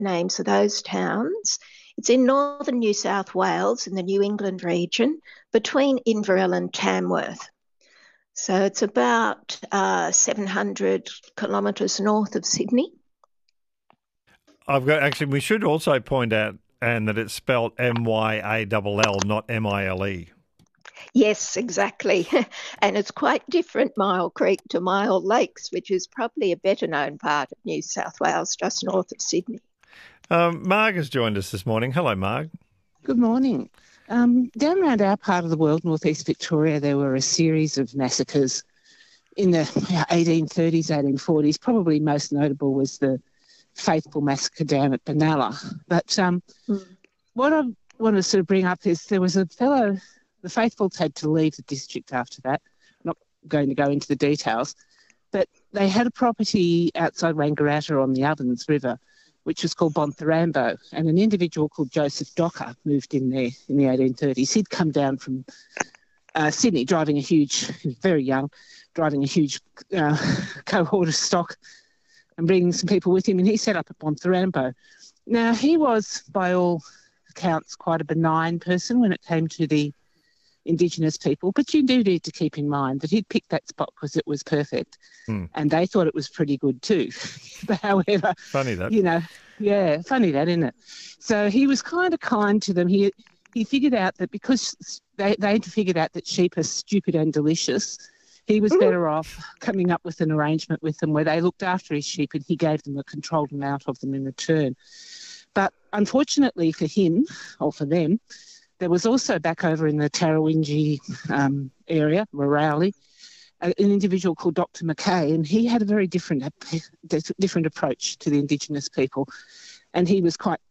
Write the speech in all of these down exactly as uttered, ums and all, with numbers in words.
names of those towns. It's in northern New South Wales in the New England region between Inverell and Tamworth. So it's about uh, seven hundred kilometres north of Sydney. I've got actually. We should also point out, Anne, that it's spelled M Y A L L, not M I L E. Yes, exactly. And it's quite different, Mile Creek to Mile Lakes, which is probably a better known part of New South Wales, just north of Sydney. Um, Marg has joined us this morning. Hello, Marg. Good morning. Um, down around our part of the world, northeast Victoria, there were a series of massacres in the eighteen thirties, eighteen forties. Probably most notable was the Faithful massacre down at Benalla. But um, mm. what I want to sort of bring up is there was a fellow, the Faithfuls had to leave the district after that. I'm not going to go into the details, but they had a property outside Wangaratta on the Ovens River, which was called Bontharambo, and an individual called Joseph Docker moved in there in the eighteen thirties. He'd come down from uh, Sydney driving a huge, very young, driving a huge uh, cohort of stock and bringing some people with him, and he set up at Bontharambo. Now, he was, by all accounts, quite a benign person when it came to the Indigenous people, but you do need to keep in mind that he'd picked that spot because it was perfect, hmm. and they thought it was pretty good too. But however, funny that, you know, yeah, funny that, isn't it? So he was kind of kind to them. He he figured out that because they they'd figured out that sheep are stupid and delicious, he was better off coming up with an arrangement with them where they looked after his sheep and he gave them a controlled amount of them in return. But unfortunately for him, or for them, there was also back over in the Tarrawingi um, area, Moorawli, an individual called Doctor McKay, and he had a very different different approach to the Indigenous people, and he was quite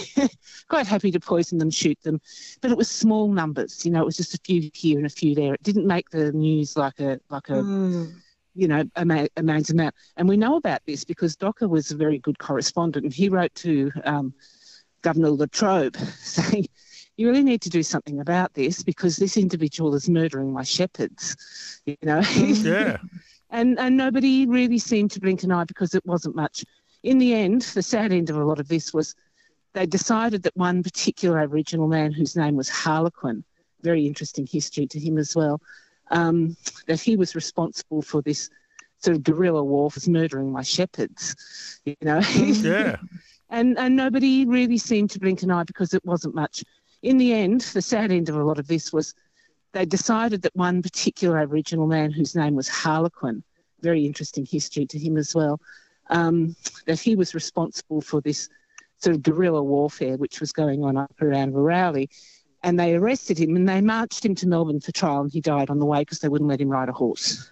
quite happy to poison them, shoot them, but it was small numbers. You know, it was just a few here and a few there. It didn't make the news like a like a mm. you know a, ma- a man's amount. And we know about this because Docker was a very good correspondent, and he wrote to um, Governor Latrobe saying, you really need to do something about this because this individual is murdering my shepherds, you know. Yeah. and and nobody really seemed to blink an eye because it wasn't much. In the end, the sad end of a lot of this was they decided that one particular Aboriginal man whose name was Harlequin, very interesting history to him as well, um, that he was responsible for this sort of guerrilla warfare, murdering my shepherds, you know. Yeah. and and nobody really seemed to blink an eye because it wasn't much. In the end, the sad end of a lot of this was they decided that one particular Aboriginal man whose name was Harlequin, very interesting history to him as well, um, that he was responsible for this sort of guerrilla warfare which was going on up around Moorawli. And they arrested him and they marched him to Melbourne for trial, and he died on the way because they wouldn't let him ride a horse.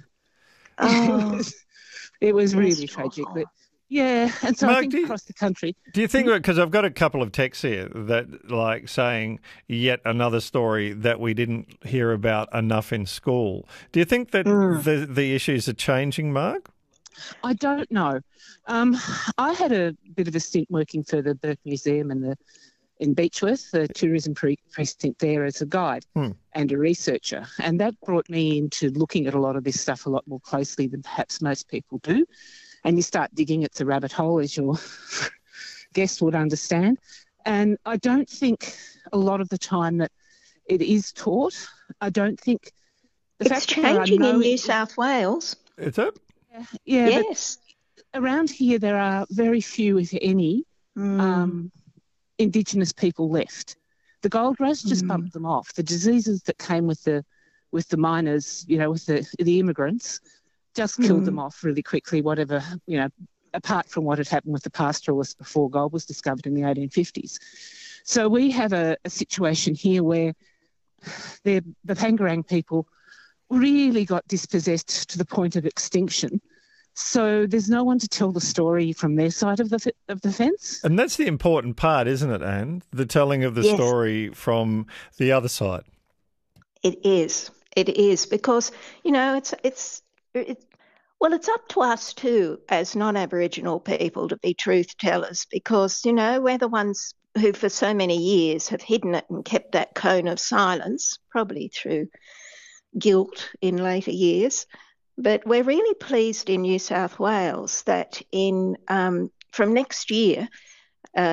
Oh, it was, it was really tragic. But yeah, and so Mark, I think do you, across the country. Do you think, because I've got a couple of texts here that like saying yet another story that we didn't hear about enough in school. Do you think that mm. the, the issues are changing, Mark? I don't know. Um, I had a bit of a stint working for the Burke Museum and the in Beechworth, the tourism pre- precinct there, as a guide hmm. and a researcher. And that brought me into looking at a lot of this stuff a lot more closely than perhaps most people do. And you start digging, it's a rabbit hole, as your guest would understand. And I don't think a lot of the time that it is taught. I don't think... The it's fact changing no in New South Wales. Is it? Yeah, yeah, yes. Around here there are very few, if any, mm. um, Indigenous people left. The gold rush just mm. bumped them off. The diseases that came with the with the miners, you know, with the the immigrants, just killed mm. them off really quickly. Whatever, you know, apart from what had happened with the pastoralists before gold was discovered in the eighteen fifties. So we have a, a situation here where the the Pangarang people really got dispossessed to the point of extinction. So there's no one to tell the story from their side of the of the fence. And that's the important part, isn't it, Anne? The telling of the yes. story from the other side. It is. It is because, you know, it's it's it, well, it's up to us too as non-Aboriginal people to be truth tellers because, you know, we're the ones who for so many years have hidden it and kept that cone of silence, probably through guilt in later years. But we're really pleased in New South Wales that in um, from next year